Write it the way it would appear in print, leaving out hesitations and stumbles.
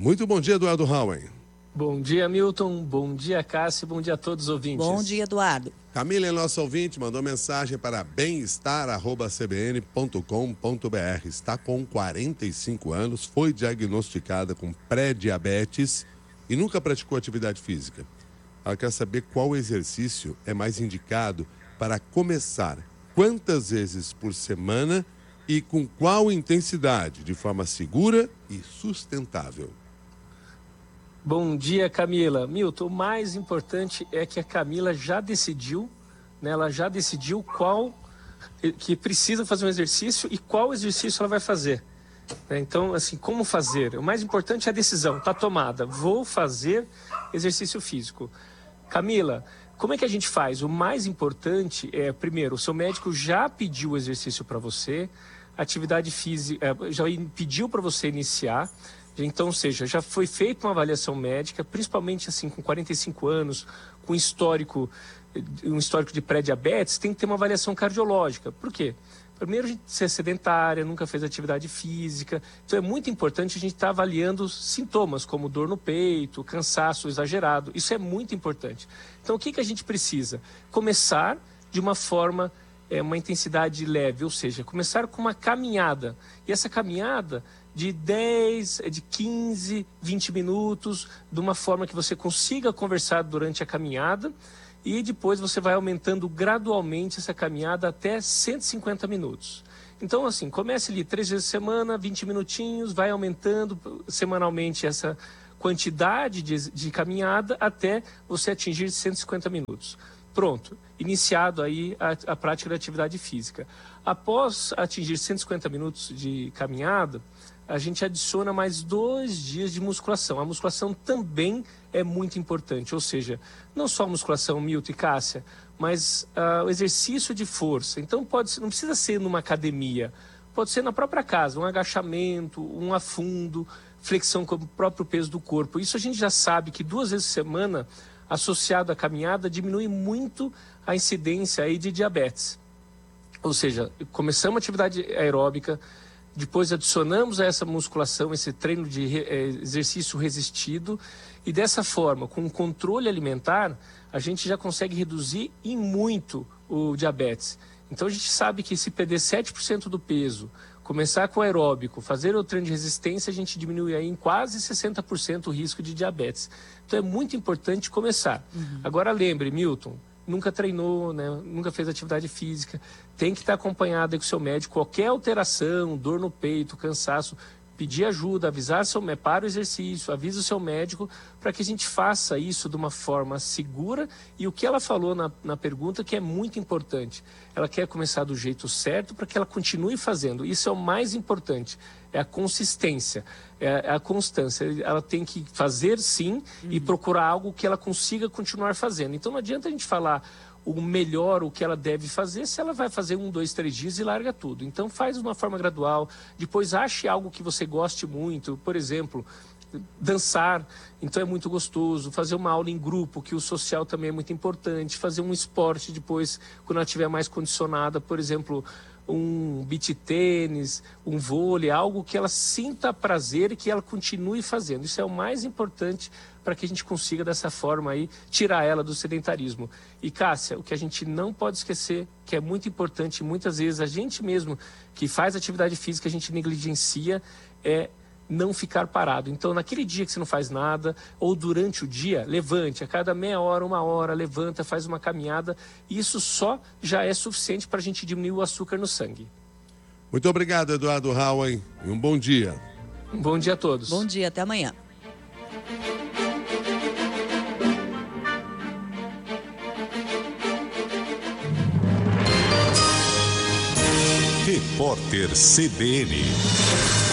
Muito bom dia, Eduardo Hauen. Bom dia, Milton. Bom dia, Cássio. Bom dia a todos os ouvintes. Bom dia, Eduardo. Camila é nosso ouvinte, mandou mensagem para bem-estar@cbn.com.br. Está com 45 anos, foi diagnosticada com pré-diabetes e nunca praticou atividade física. Ela quer saber qual exercício é mais indicado para começar, quantas vezes por semana e com qual intensidade, de forma segura e sustentável. Bom dia, Camila. Milton, o mais importante é que a Camila já decidiu, né? Ela já decidiu qual que precisa fazer um exercício e qual exercício ela vai fazer. Então, assim, como fazer? O mais importante é a decisão, está tomada. Vou fazer exercício físico. Camila, como é que a gente faz? O mais importante é, primeiro, o seu médico já pediu o exercício para você, atividade física, já pediu para você iniciar. Então, ou seja, já foi feita uma avaliação médica, principalmente assim com 45 anos, com um histórico de pré-diabetes, tem que ter uma avaliação cardiológica. Por quê? Primeiro, a gente ser sedentária, nunca fez atividade física. Então, é muito importante a gente estar avaliando sintomas, como dor no peito, cansaço exagerado. Isso é muito importante. Então, o que a gente precisa? Começar de uma forma, uma intensidade leve, ou seja, começar com uma caminhada. E essa caminhada de 10, de 15, 20 minutos, de uma forma que você consiga conversar durante a caminhada, e depois você vai aumentando gradualmente essa caminhada até 150 minutos. Então, assim, comece ali 3 vezes por semana, 20 minutinhos, vai aumentando semanalmente essa quantidade de caminhada até você atingir 150 minutos. Pronto, iniciado aí a prática da atividade física. Após atingir 150 minutos de caminhada, a gente adiciona mais 2 dias de musculação. A musculação também é muito importante, ou seja, não só a musculação, Milton e Cássia, mas o exercício de força. Então não precisa ser numa academia, pode ser na própria casa, um agachamento, um afundo, flexão com o próprio peso do corpo. Isso a gente já sabe que 2 vezes por semana, associado à caminhada, diminui muito a incidência aí de diabetes. Ou seja, começamos a atividade aeróbica, depois adicionamos a essa musculação, esse treino de exercício resistido, e dessa forma, com o controle alimentar, a gente já consegue reduzir em muito o diabetes. Então a gente sabe que se perder 7% do peso, começar com o aeróbico, fazer o treino de resistência, a gente diminui aí em quase 60% o risco de diabetes. Então é muito importante começar. Agora lembre, Milton, nunca treinou, né? Nunca fez atividade física, tem que estar acompanhado com o seu médico. Qualquer alteração, dor no peito, cansaço, pedir ajuda, avisar seu médico, para o exercício, avisa o seu médico, para que a gente faça isso de uma forma segura. E o que ela falou na pergunta, que é muito importante, ela quer começar do jeito certo para que ela continue fazendo. Isso é o mais importante, é a consistência, é a constância. Ela tem que fazer sim e procurar algo que ela consiga continuar fazendo. Então não adianta a gente falar o melhor, o que ela deve fazer, se ela vai fazer 1, 2, 3 dias e larga tudo. Então faz de uma forma gradual, depois ache algo que você goste muito, por exemplo, dançar, então é muito gostoso, fazer uma aula em grupo, que o social também é muito importante, fazer um esporte depois, quando ela estiver mais condicionada, por exemplo, um beach tênis, um vôlei, algo que ela sinta prazer e que ela continue fazendo. Isso é o mais importante para que a gente consiga, dessa forma aí, tirar ela do sedentarismo. E, Cássia, o que a gente não pode esquecer, que é muito importante, muitas vezes a gente mesmo que faz atividade física, a gente negligencia, é não ficar parado. Então, naquele dia que você não faz nada, ou durante o dia, levante. A cada meia hora, 1 hora, levanta, faz uma caminhada. Isso só já é suficiente para a gente diminuir o açúcar no sangue. Muito obrigado, Eduardo Hauen, e um bom dia. Um bom dia a todos. Bom dia, até amanhã. Repórter CBN.